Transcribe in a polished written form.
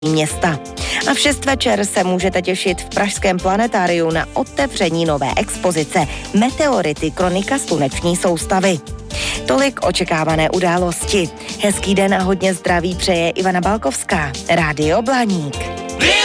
města. A v 6 večer se můžete těšit v pražském planetáriu na otevření nové expozice Meteority, kronika sluneční soustavy. Tolik očekávané události. Hezký den a hodně zdraví přeje Ivana Balkovská, Rádio Blaník.